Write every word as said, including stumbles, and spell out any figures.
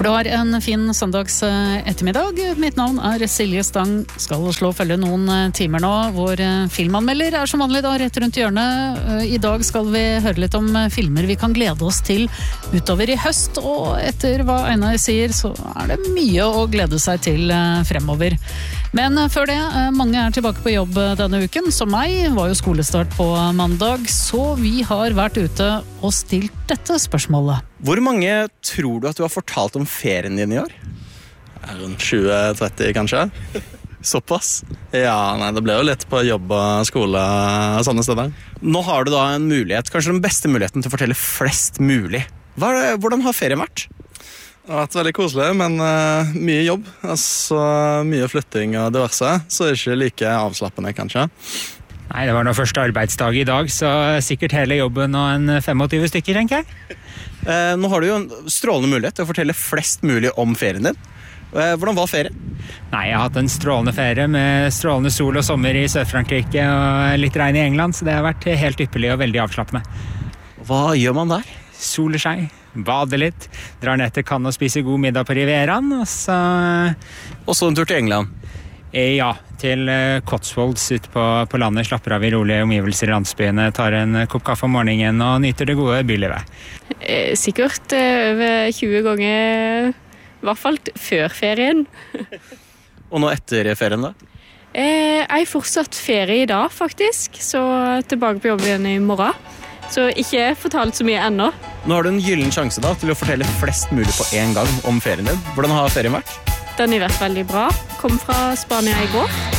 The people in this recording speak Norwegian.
Håper du har en fin søndags ettermiddag. Mitt navn er Silje Stang. Skal slå følge noen timer nå. Vår filmanmelder er som vanlig da rett rundt hjørnet. I dag skal vi høre litt om filmer vi kan glede oss til utover i høst. Og etter hva Einar sier, så er det mye å glede seg til fremover. Men før det, mange er tilbake på jobb denne uken. Som meg var jo skolestart på mandag, så vi har vært ute og stilt dette spørsmålet. Hvor mange tror du at du har fortalt om ferien din i år? Rundt tjue tretti kanskje. Såpass? Ja, nei, det ble jo litt på jobb og skole og sånne steder. Nå har du da en mulighet, kanskje den beste muligheten til å fortelle flest mulig. Hva er det, hvordan har ferien vært? Det har vært veldig koselig, men uh, mye jobb. Altså mye flytting og diverse, så det er ikke like avslappende kanskje. Nei, det var nå første arbeidsdag i dag, så sikkert hele jobben og en tjuefem stykker, tenker jeg. Eh, nå har du jo en strålende mulighet til å fortelle flest mulig om ferien din. Eh, hvordan var ferien? Nei, jeg har hatt en strålende ferie med strålende sol og sommer i Sør-Frankrike og litt regn i England, så det har vært helt ypperlig og veldig avslappende. Hva gjør man der? Soler seg, bader litt, drar ned til Cannes og spiser god middag på Rivieraen, og så... Og så en tur til England? Ja, til Cotswolds ut på, på landet, slapper av i rolige omgivelser i landsbyene, tar en kopp kaffe om morgenen og nyter det gode bylivet. Eh, sikkert eh, over tjue ganger, i hvert fall før ferien. Og nå etter ferien da? Eh, jeg har fortsatt ferie i dag faktisk, så tilbake på jobb igjen i morgen. Så ikke fortalt så mye ennå. Nå har du en gyllen sjanse da til å fortelle flest mulig på en gang om ferien din. Hvordan har ferien vært? Den har vært veldig bra. Kom fra Spania i går.